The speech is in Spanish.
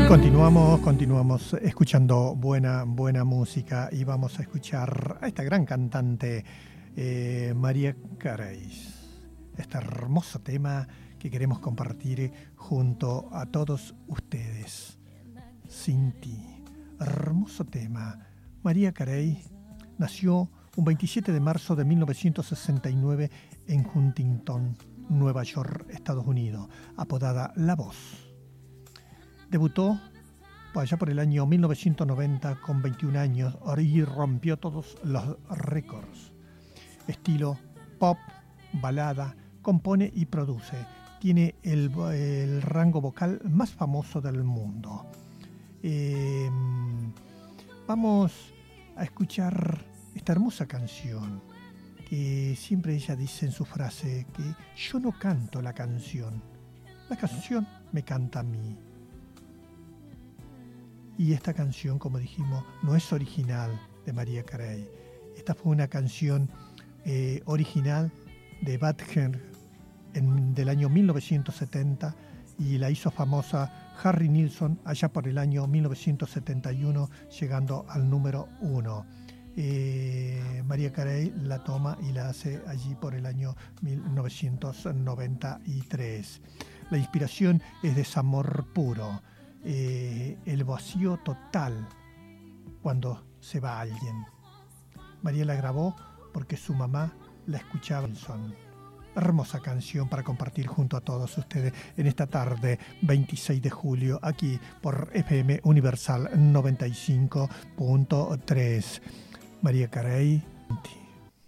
Continuamos escuchando buena música y vamos a escuchar a esta gran cantante, Mariah Carey. Este hermoso tema que queremos compartir junto a todos ustedes. Sin ti. Hermoso tema. Mariah Carey nació un 27 de marzo de 1969 en Huntington, Nueva York, Estados Unidos, apodada La Voz. Debutó allá por el año 1990 con 21 años y rompió todos los récords. Estilo pop, balada, compone y produce. Tiene el rango vocal más famoso del mundo. Vamos a escuchar esta hermosa canción que siempre ella dice en su frase que yo no canto la canción me canta a mí. Y esta canción, como dijimos, no es original de Mariah Carey. Esta fue una canción original de Badger del año 1970 y la hizo famosa Harry Nilsson allá por el año 1971, llegando al número 1. Mariah Carey la toma y la hace allí por el año 1993. La inspiración es desamor puro. El vacío total cuando se va alguien. María la grabó porque su mamá la escuchaba en son. Hermosa canción para compartir junto a todos ustedes en esta tarde 26 de julio aquí por FM Universal 95.3. Mariah Carey.